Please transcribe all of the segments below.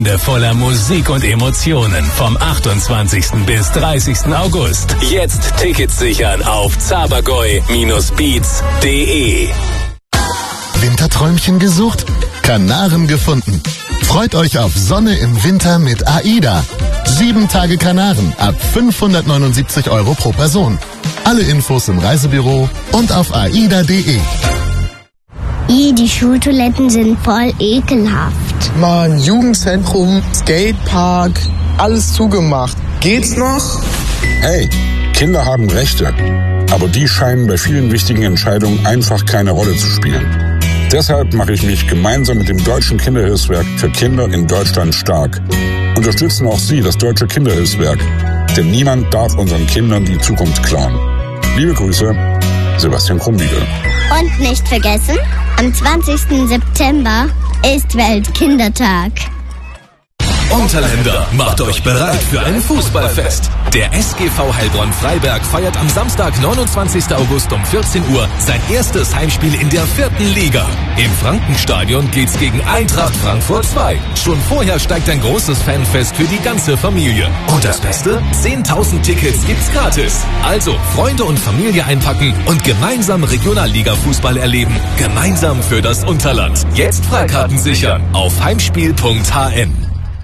Voller Musik und Emotionen vom 28. bis 30. August. Jetzt Tickets sichern auf zabergäu-beats.de. Winterträumchen gesucht? Kanaren gefunden. Freut euch auf Sonne im Winter mit AIDA. 7 Tage Kanaren ab 579 € pro Person. Alle Infos im Reisebüro und auf aida.de. Die Schultoiletten sind voll ekelhaft. Mann, Jugendzentrum, Skatepark, alles zugemacht. Geht's noch? Hey, Kinder haben Rechte, aber die scheinen bei vielen wichtigen Entscheidungen einfach keine Rolle zu spielen. Deshalb mache ich mich gemeinsam mit dem Deutschen Kinderhilfswerk für Kinder in Deutschland stark. Unterstützen auch Sie das Deutsche Kinderhilfswerk, denn niemand darf unseren Kindern die Zukunft klauen. Liebe Grüße, Sebastian Krumbiegel. Und nicht vergessen, am 20. September ist Weltkindertag. Unterländer, macht euch bereit für ein Fußballfest. Der SGV Heilbronn-Freiberg feiert am Samstag, 29. August um 14 Uhr sein erstes Heimspiel in der 4. Liga. Im Frankenstadion geht's gegen Eintracht Frankfurt 2. Schon vorher steigt ein großes Fanfest für die ganze Familie. Und das Beste? 10.000 Tickets gibt's gratis. Also Freunde und Familie einpacken und gemeinsam Regionalliga-Fußball erleben. Gemeinsam für das Unterland. Jetzt Freikarten sichern auf heimspiel.hn.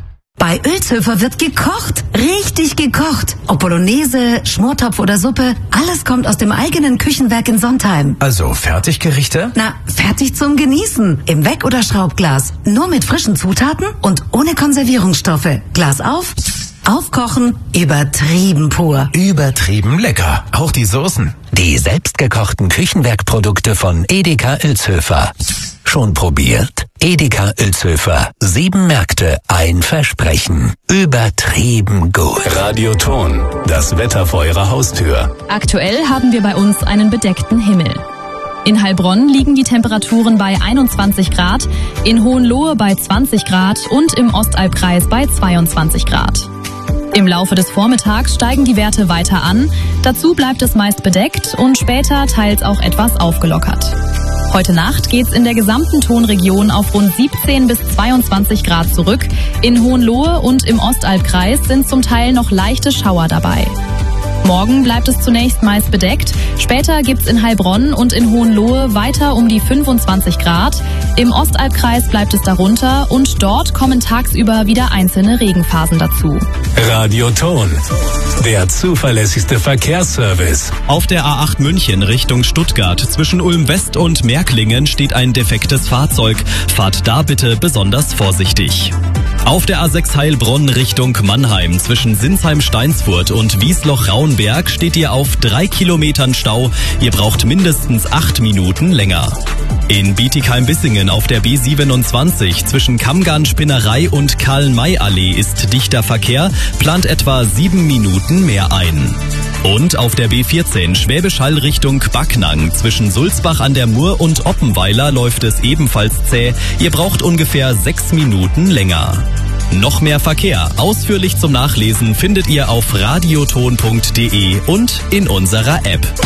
Bei Oelzhöfer wird gekocht, richtig gekocht. Ob Bolognese, Schmortopf oder Suppe, alles kommt aus dem eigenen Küchenwerk in Sontheim. Also Fertiggerichte? Na, fertig zum Genießen. Im Weck- oder Schraubglas. Nur mit frischen Zutaten und ohne Konservierungsstoffe. Glas auf, aufkochen, übertrieben pur. Übertrieben lecker. Auch die Soßen. Die selbstgekochten Küchenwerkprodukte von Edeka Oelzhöfer. Schon probiert? Edeka Oelzhöfer. 7 Märkte, ein Versprechen. Übertrieben gut. Radioton, das Wetter vor Ihrer Haustür. Aktuell haben wir bei uns einen bedeckten Himmel. In Heilbronn liegen die Temperaturen bei 21 Grad, in Hohenlohe bei 20 Grad und im Ostalbkreis bei 22 Grad. Im Laufe des Vormittags steigen die Werte weiter an, dazu bleibt es meist bedeckt und später teils auch etwas aufgelockert. Heute Nacht geht's in der gesamten Tonregion auf rund 17 bis 22 Grad zurück. In Hohenlohe und im Ostalbkreis sind zum Teil noch leichte Schauer dabei. Morgen bleibt es zunächst meist bedeckt. Später gibt's in Heilbronn und in Hohenlohe weiter um die 25 Grad. Im Ostalbkreis bleibt es darunter und dort kommen tagsüber wieder einzelne Regenphasen dazu. Radioton, der zuverlässigste Verkehrsservice. Auf der A8 München Richtung Stuttgart zwischen Ulm West und Märklingen steht ein defektes Fahrzeug. Fahrt da bitte besonders vorsichtig. Auf der A6 Heilbronn Richtung Mannheim zwischen Sinsheim-Steinsfurt und Wiesloch-Rauenberg steht ihr auf 3 Kilometern Stau. Ihr braucht mindestens 8 Minuten länger. In Bietigheim-Bissingen auf der B27 zwischen Kammgarn-Spinnerei und Karl-May-Allee ist dichter Verkehr, plant etwa 7 Minuten mehr ein. Und auf der B14 Schwäbisch Hall Richtung Backnang zwischen Sulzbach an der Mur und Oppenweiler läuft es ebenfalls zäh. Ihr braucht ungefähr 6 Minuten länger. Noch mehr Verkehr, ausführlich zum Nachlesen, findet ihr auf radioton.de und in unserer App.